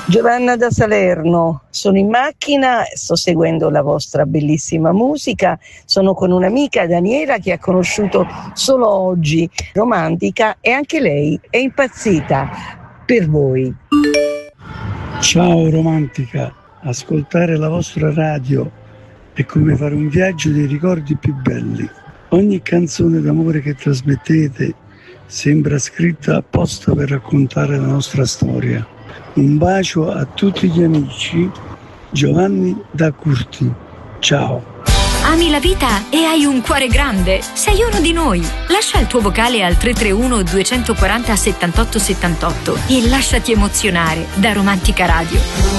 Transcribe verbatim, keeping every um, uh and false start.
Giovanna da Salerno, sono in macchina, sto seguendo la vostra bellissima musica, sono con un'amica Daniela che ha conosciuto solo oggi, romantica, e anche lei è impazzita per voi. Ciao romantica, ascoltare la vostra radio è come fare un viaggio dei ricordi più belli. Ogni canzone d'amore che trasmettete sembra scritta apposta per raccontare la nostra storia. Un bacio a tutti gli amici, Giovanni da Curti. Ciao. Ami la vita e hai un cuore grande? Sei uno di noi. Lascia il tuo vocale al tre tre uno due quattro zero settantotto settantotto e lasciati emozionare da Romantica Radio.